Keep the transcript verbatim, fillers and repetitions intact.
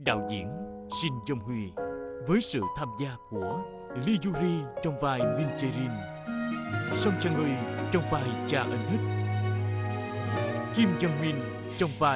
đạo diễn Shin Jong Huy với sự tham gia của Lee Yuri trong vai Min Jae-rin, Song Chang-eui trong vai cha ân hít, Kim Jong Min trong vai